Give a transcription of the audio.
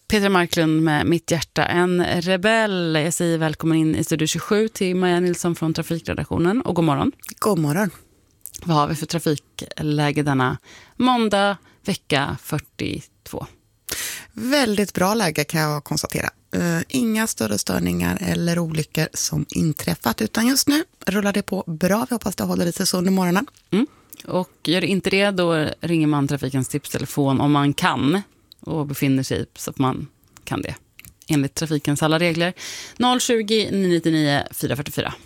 Petra Marklund med Mitt hjärta, en rebell. Jag säger välkommen in i Studio 27 till Maja Nilsson från Trafikredaktionen. Och god morgon. God morgon. Vad har vi för trafikläge denna måndag, vecka 42? Väldigt bra läge kan jag konstatera. Inga större störningar eller olyckor som inträffat, utan just nu rullar det på bra. Vi hoppas det håller i sig så under morgonen. Och gör det inte det, då ringer man Trafikens tipstelefon om man kan och befinner sig så att man kan det. Enligt trafikens alla regler. 020 999 444.